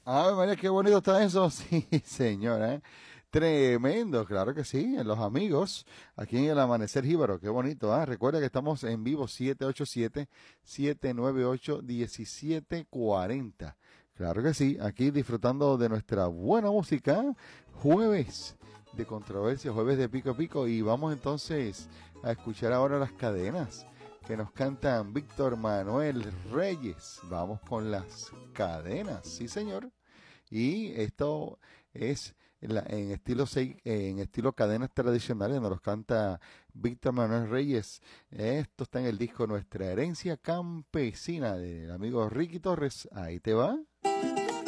Ah, María, qué bonito está eso. Sí, señora, ¿eh? Tremendo, claro que sí, en los amigos, aquí en el Amanecer Jíbaro, qué bonito, ¿ah? Recuerda que estamos en vivo 787-798-1740. Claro que sí, aquí disfrutando de nuestra buena música, jueves de controversia, jueves de pico a pico, y vamos entonces a escuchar ahora las cadenas que nos cantan Víctor Manuel Reyes. Vamos con las cadenas, sí señor. Y esto es en estilo en estilo cadenas tradicionales, nos los canta Víctor Manuel Reyes. Esto está en el disco Nuestra Herencia Campesina del amigo Ricky Torres. Ahí te va.